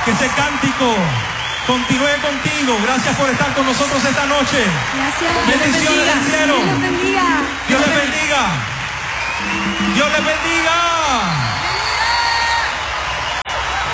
Que ese cántico continúe contigo. Gracias por estar con nosotros esta noche. Gracias. Bendiciones del cielo. Dios les bendiga. Dios les bendiga. Dios les bendiga.